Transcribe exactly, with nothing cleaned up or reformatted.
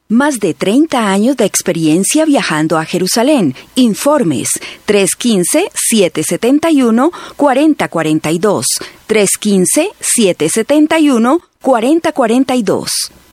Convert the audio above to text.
Más de treinta años de experiencia viajando a Jerusalén. Informes tres uno cinco, siete siete uno, cuatro cero cuatro dos. tres uno cinco, siete siete uno, cuatro cero cuatro dos.